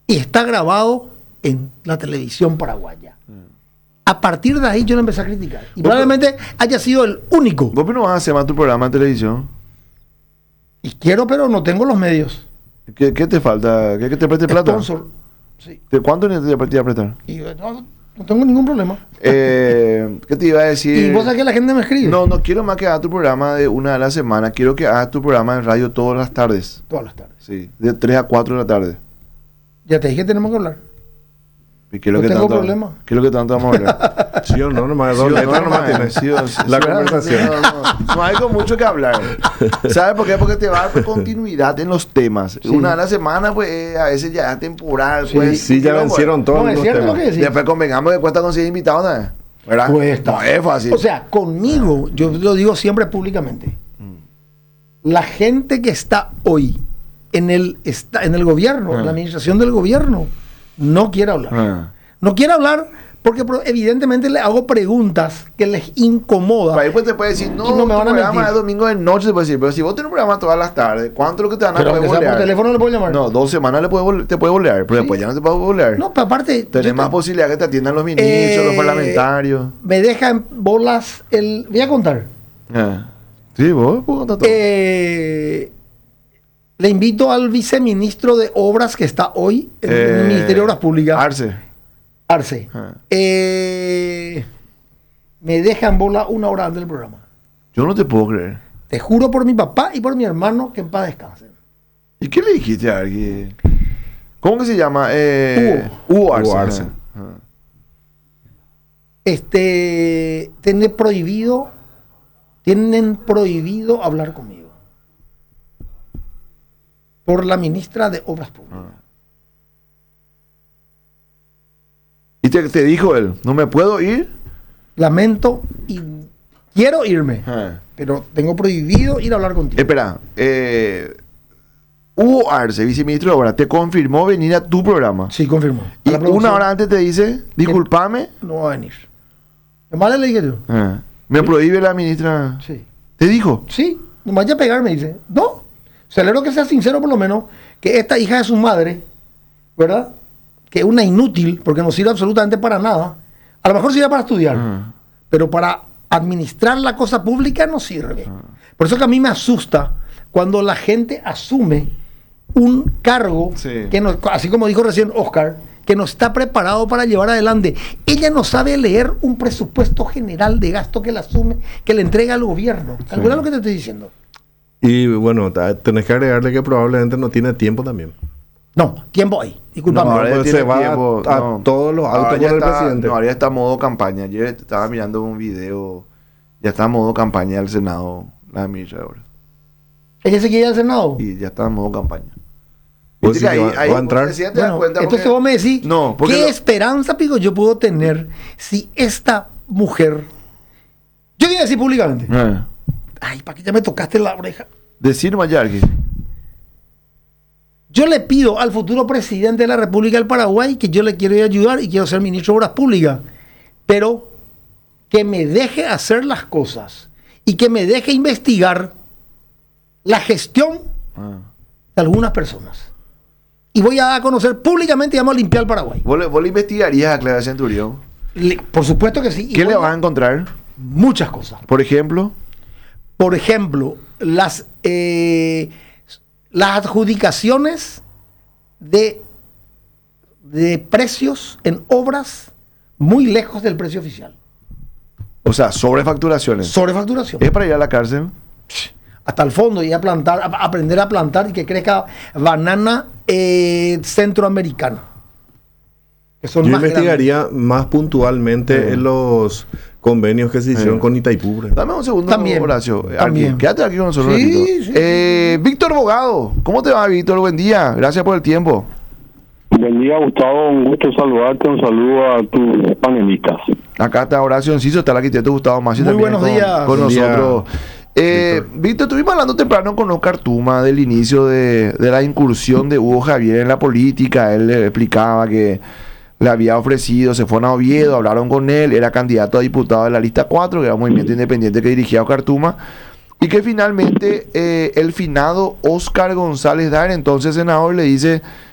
y está grabado en la televisión paraguaya. A partir de ahí yo lo empecé a criticar. Y probablemente haya sido el único. ¿Vos no vas a hacer más tu programa de televisión? Y quiero, pero no tengo los medios. ¿Qué te falta? ¿Que te preste plata? Sponsor. Sí. ¿De cuánto te iba a prestar? Y no tengo ningún problema. ¿Qué te iba a decir? Y vos sabés que la gente me escribe. No quiero más que hagas tu programa de una a la semana. Quiero que hagas tu programa en radio todas las tardes. Todas las tardes. Sí, de 3 a 4 de la tarde. Ya te dije que tenemos que hablar. ¿Y qué es lo No que tengo tanto, problema. ¿Qué es lo que tanto vamos a hablar? Sí o no, nomás Sí, dos no, letras nomás tiene. sí, La conversación. No hay con mucho que hablar. ¿Sabes por qué? Porque te va a dar continuidad en los temas. Sí. Una a la semana, pues, a veces ya es temporal. Pues, Sí, ya vencieron todos No, es los cierto lo temas. que decís. Después convengamos que cuesta conseguir invitados, ¿no? ¿Verdad? Cuesta. No es fácil. O sea, conmigo, yo lo digo siempre públicamente. La gente que está hoy en el gobierno, en la administración del gobierno, no quiere hablar. No quiere hablar porque evidentemente le hago preguntas que les incomoda. Para ahí pues te puede decir, no, Y no me van a tu programa mentir. es domingo de noche, te puede decir, pero si vos tenés un programa todas las tardes, ¿cuánto es lo que te van a Pero poder aunque sea por bolear? teléfono le puedo llamar. No, 2 semanas te puede bolear, pero Sí. después ya no te puede bolear. No, pero aparte. Tenés más posibilidad que te atiendan los ministros, los parlamentarios. Me deja en bolas el. Voy a contar. Sí, vos puedo contar todo. Le invito al viceministro de Obras que está hoy en el Ministerio de Obras Públicas. Arce. Me deja en bola 1 hora antes del programa. Yo no te puedo creer. Te juro por mi papá y por mi hermano que en paz descansen. ¿Y qué le dijiste a alguien? ¿Cómo que se llama? Hugo Arce. Hugo Arce. Tienen prohibido hablar conmigo. Por la ministra de Obras Públicas. ¿Y te dijo él, no me puedo ir? Lamento y quiero irme, pero tengo prohibido ir a hablar contigo. Espera, Hugo Arce, viceministro de Obras, te confirmó venir a tu programa. Sí, confirmó. Y A la producción 1 hora antes te dice, discúlpame, no va a venir. Nomás le dije yo. me prohíbe la ministra. Sí. ¿Te dijo? Sí, nomás ya pegarme, dice. No, celebro que sea sincero por lo menos, que esta hija de su madre, ¿verdad? Que es una inútil, porque no sirve absolutamente para nada. A lo mejor sirve para estudiar, pero para administrar la cosa pública no sirve. Por eso que a mí me asusta cuando la gente asume un cargo, que no, así como dijo recién Oscar, que no está preparado para llevar adelante. Ella no sabe leer un presupuesto general de gasto que le asume, que le entrega al gobierno. ¿Calcula lo que te estoy diciendo? Y bueno, tenés que agregarle que probablemente no tiene tiempo también. No, tiempo ahí. Disculpame. No, ahora pues tiene se va tiempo, a no. todos los Ahora autos ya con el está- presidente. No, ahora ya está en modo campaña. Ayer estaba mirando un video, ya está en modo campaña del Senado, la ministra de Obras. Ella se quiere ir al Senado. Y ya está en modo campaña. Pues Viste sí que que va a entrar. decía, te das Bueno, cuenta entonces porque- vos me decís, No, porque ¿qué lo- esperanza, pico, yo puedo tener si esta mujer... Yo voy a decir públicamente. Ay, ¿para qué ya me tocaste la oreja? Decir Mayarqui. Yo le pido al futuro presidente de la República del Paraguay que yo le quiero ir a ayudar y quiero ser ministro de Obras Públicas, pero que me deje hacer las cosas y que me deje investigar la gestión de algunas personas. Y voy a dar a conocer públicamente y vamos a limpiar el Paraguay. ¿Vos le investigarías a Clara Centurión? Por supuesto que sí. Y ¿Qué voy le vas a encontrar? muchas cosas. Por ejemplo, Por ejemplo, las adjudicaciones de precios en obras muy lejos del precio oficial. o sea, sobrefacturaciones. Sobrefacturación. ¿Es para ir a la cárcel? Hasta el fondo y a plantar, aprender a plantar y que crezca banana centroamericana. Que son Yo más investigaría más puntualmente en los convenios que se hicieron con Itaipú. Dame un segundo, También, Horacio. también. Aquí, quédate aquí con nosotros un Sí, ratito. sí, Víctor Bogado, ¿cómo te va, Víctor? Buen día. Gracias por el tiempo. Buen día, Gustavo. Un gusto saludarte. Un saludo a tus panelistas. Acá está Horacio Enciso, está el arquitecto Gustavo Massi Muy también buenos con, días. con Buen día, nosotros. Víctor, estuvimos hablando temprano con Oscar Tuma del inicio de la incursión de Hugo Javier en la política. Él le explicaba que le había ofrecido, se fueron a Oviedo, hablaron con él, era candidato a diputado de la lista 4, que era un movimiento independiente que dirigía Oscar Tuma, y que finalmente el finado Oscar González Dar, entonces senador, le dice: